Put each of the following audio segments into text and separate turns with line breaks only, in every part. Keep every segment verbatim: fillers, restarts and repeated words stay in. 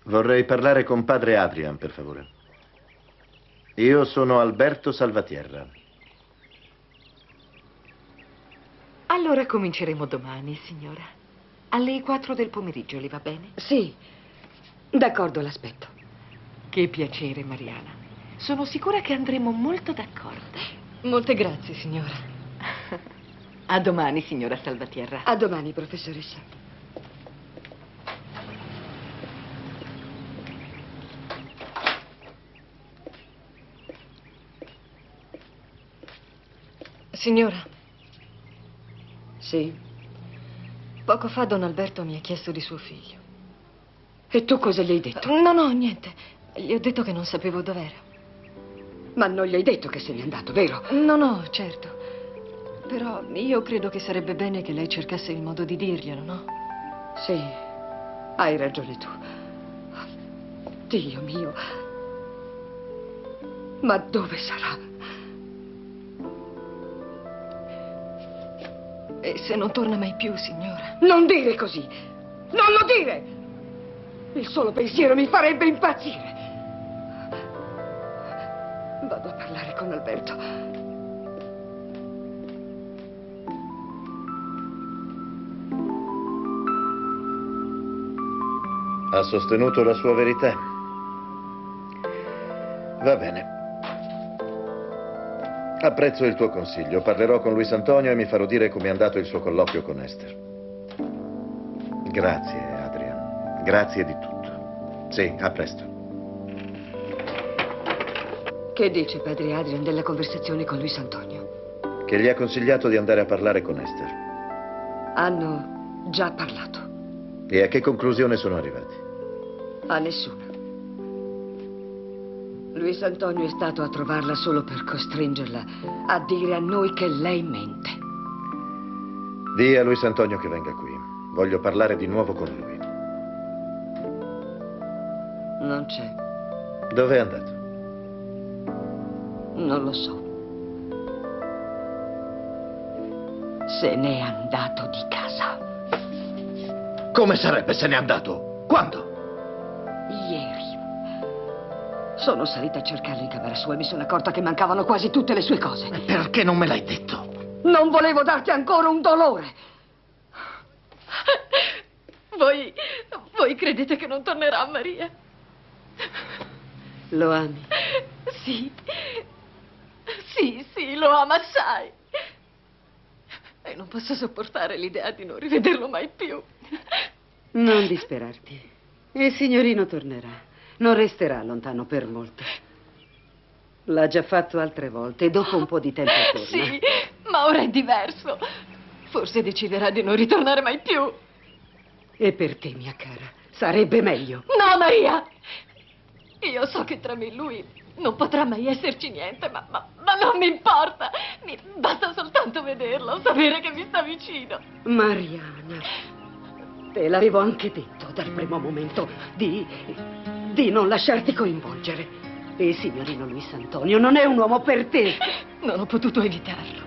Vorrei parlare con padre Adrian, per favore. Io sono Alberto Salvatierra.
Allora cominceremo domani, signora. Alle quattro del pomeriggio, le va bene?
Sì, d'accordo, l'aspetto.
Che piacere, Mariana. Sono sicura che andremo molto d'accordo.
Molte grazie, signora.
A domani, signora Salvatierra.
A domani, professoressa. Signora. Sì. Poco fa Don Alberto mi ha chiesto di suo figlio. E tu cosa gli hai detto? No, no, niente. Gli ho detto che non sapevo dov'era. Ma non gli hai detto che se n'è andato, vero? No, no, certo. Però io credo che sarebbe bene che lei cercasse il modo di dirglielo, no? Sì, hai ragione tu. Dio mio. Ma dove sarà? E se non torna mai più, signora? Non dire così! Non lo dire! Il solo pensiero mi farebbe impazzire. Vado a parlare con Alberto.
Ha sostenuto la sua verità. Va bene. Apprezzo il tuo consiglio. Parlerò con Luis Antonio e mi farò dire come è andato il suo colloquio con Esther. Grazie, Adrian. Grazie di tutto. Sì, a presto.
Che dice padre Adrian della conversazione con Luis Antonio?
Che gli ha consigliato di andare a parlare con Esther.
Hanno già parlato.
E a che conclusione sono arrivati?
A nessuna. Luis Antonio è stato a trovarla solo per costringerla a dire a noi che lei mente.
Dì a Luis Antonio che venga qui. Voglio parlare di nuovo con lui.
Non c'è.
Dove è andato?
Non lo so. Se n'è andato di casa.
Come sarebbe se n'è andato? Quando?
Ieri. Sono salita a cercarlo in camera sua e mi sono accorta che mancavano quasi tutte le sue cose.
Perché non me l'hai detto?
Non volevo darti ancora un dolore.
Voi... voi credete che non tornerà, Maria?
Lo ami?
Sì. Sì, sì, lo ama assai. E non posso sopportare l'idea di non rivederlo mai più.
Non disperarti. Il signorino tornerà. Non resterà lontano per molto. L'ha già fatto altre volte e dopo un po' di tempo torna.
Sì, ma ora è diverso. Forse deciderà di non ritornare mai più.
E per te, mia cara, sarebbe meglio.
No, Maria! Io so che tra me e lui non potrà mai esserci niente, ma, ma, ma non mi importa. Mi basta soltanto vederlo, sapere che mi sta vicino.
Mariana, te l'avevo anche detto dal primo momento di, di non lasciarti coinvolgere. E il signorino Luis Antonio non è un uomo per te.
Non ho potuto evitarlo.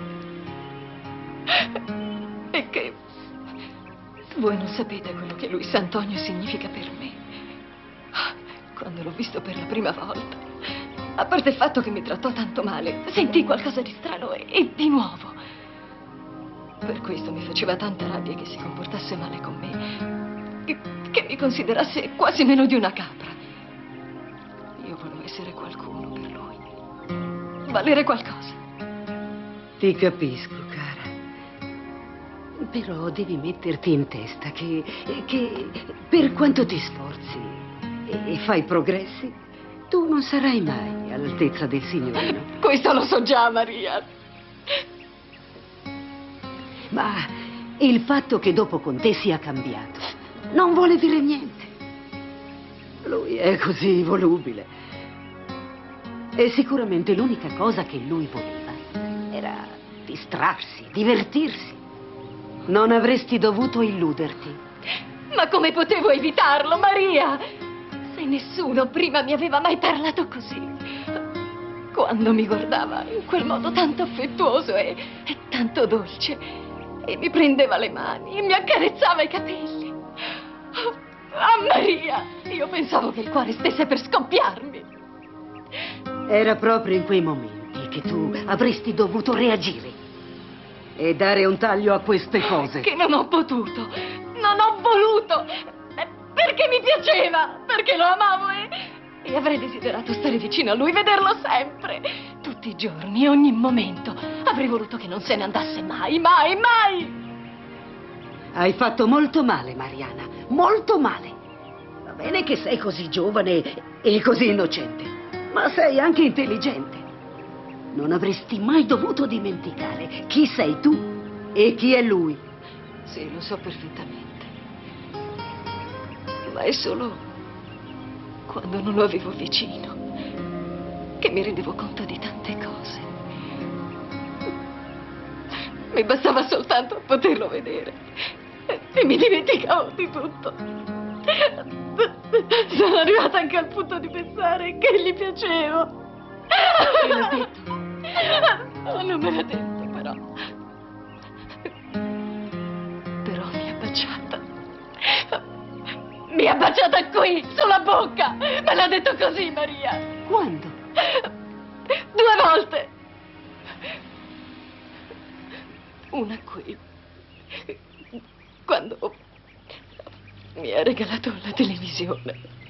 E che voi non sapete quello che Luis Antonio significa per me. Quando l'ho visto per la prima volta, a parte il fatto che mi trattò tanto male, sentii qualcosa di strano e, e di nuovo. Per questo mi faceva tanta rabbia che si comportasse male con me, che, che mi considerasse quasi meno di una capra. Io volevo essere qualcuno per lui, valere qualcosa.
Ti capisco, cara. Però devi metterti in testa che, che per quanto ti sforzi e fai progressi, tu non sarai mai all'altezza del signorino.
Questo lo so già, Maria.
Ma il fatto che dopo con te sia cambiato non vuole dire niente. Lui è così volubile. E sicuramente l'unica cosa che lui voleva era distrarsi, divertirsi. Non avresti dovuto illuderti.
Ma come potevo evitarlo, Maria? Se nessuno prima mi aveva mai parlato così. Quando mi guardava in quel modo tanto affettuoso e, e tanto dolce, e mi prendeva le mani e mi accarezzava i capelli. Ah, Maria! Maria! Io pensavo che il cuore stesse per scoppiarmi.
Era proprio in quei momenti che tu avresti dovuto reagire e dare un taglio a queste cose.
Che non ho potuto, non ho voluto, perché mi piaceva, perché lo amavo e, e avrei desiderato stare vicino a lui, vederlo sempre, tutti i giorni, ogni momento. Avrei voluto che non se ne andasse mai, mai, mai.
Hai fatto molto male, Mariana, molto male. Va bene che sei così giovane e così innocente, ma sei anche intelligente. Non avresti mai dovuto dimenticare chi sei tu e chi è lui.
Sì, lo so perfettamente. Ma è solo quando non lo avevo vicino che mi rendevo conto di tante cose. Mi bastava soltanto poterlo vedere e mi dimenticavo di tutto. Sono arrivata anche al punto di pensare che gli piacevo.
Te l'ho detto?
Oh, non me l'ha detto, però. Però mi ha baciata. Mi ha baciata qui, sulla bocca. Me l'ha detto così, Maria.
Quando?
Due volte. Una qui. Quando mi ha regalato la televisione.